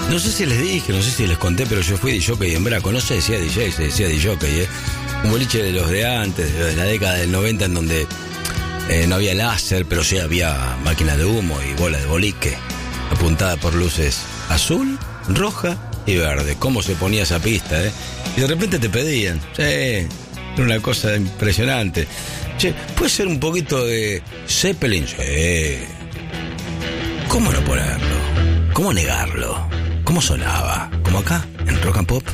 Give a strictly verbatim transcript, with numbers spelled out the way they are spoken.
No sé si les dije, no sé si les conté, pero yo fui D J en Braco. No se decía D J, se decía D J, ¿eh? Un boliche de los de antes, de la década del noventa, en donde eh, no había láser, pero sí había máquina de humo y bola de boliche, apuntada por luces azul, roja y verde. ¿Cómo se ponía esa pista, eh? Y de repente te pedían. Sí, era una cosa impresionante. Che, ¿puede ser un poquito de Zeppelin? Sí. ¿Cómo no ponerlo? ¿Cómo negarlo? ¿Cómo sonaba? ¿Como acá, en Rock and Pop?